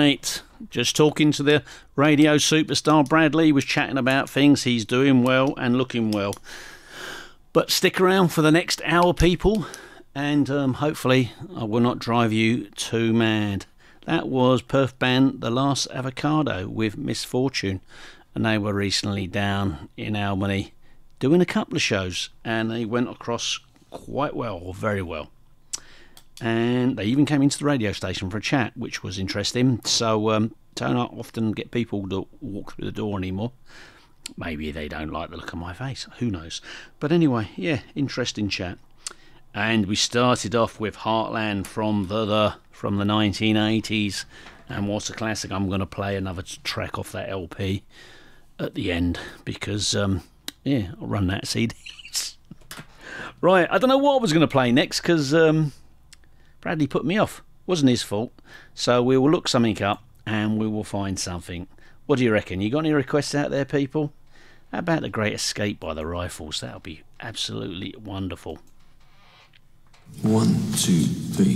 Right, just talking to the radio superstar Bradley. He was chatting about things. He's doing well and looking well. But stick around for the next hour, people, and hopefully I will not drive you too mad. That was Perth band The Last Avocado with Misfortune, and they were recently down in Albany doing a couple of shows, and they went across quite well, or very well. And they even came into the radio station for a chat, which was interesting. So don't often get people to walk through the door anymore. Maybe they don't like the look of my face, who knows. But anyway, yeah, interesting chat. And we started off with Heartland from the 1980s, and what's a classic. I'm going to play another track off that LP at the end because yeah, I'll run that CDs. Right, I don't know what I was going to play next because Bradley put me off. Wasn't his fault. So we will look something up and we will find something. What do you reckon? You got any requests out there, people? How about The Great Escape by the Rifles? That would be absolutely wonderful. 1, 2, 3.